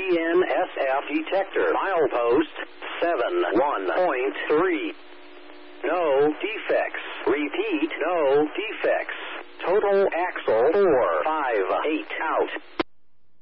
GNSF detector. Milepost 71.3. No defects. Repeat, no defects. Total axle 458 out.